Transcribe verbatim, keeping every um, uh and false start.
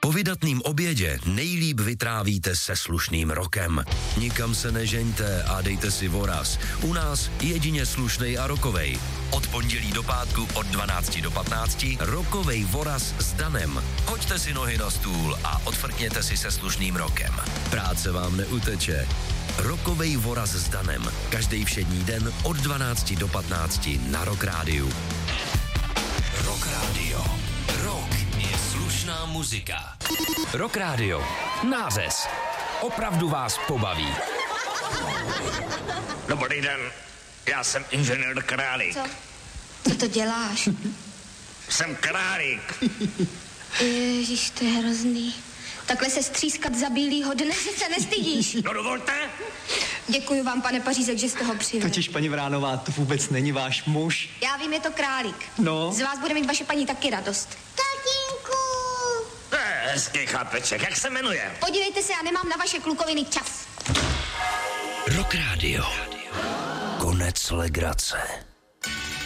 Po vydatným obědě nejlíp vytrávíte se slušným rokem. Nikam se nežeňte a dejte si voraz. U nás jedině slušnej a rokovej. Od pondělí do pátku od dvanácti do patnácti rokovej voraz s Danem. Hoďte si nohy na stůl a odfrkněte si se slušným rokem. Práce vám neuteče. Rokovej voraz s Danem. Každý všední den od dvanácti do patnácti na Rock Rádiu. Rock Rádio. Rock je slušná muzika. Rock Rádio. Nářez. Opravdu vás pobaví. Dobrý den, já jsem inženýr Králík. Co? Co to děláš? Jsem Králík. Ježiš, to je hrozný. Takhle se střískat za bílýho dne, že se nestydíš. No dovolte. Děkuji vám, pane Pařízek, že jste ho přived. Totiž, paní Vránová, to vůbec není váš muž. Já vím, je to Králík. No. Z vás bude mít vaše paní taky radost. Tatínku! To je hezký chlapeček, jak se jmenuje? Podívejte se, já nemám na vaše klukoviny čas. Rock Rádio. Konec legrace.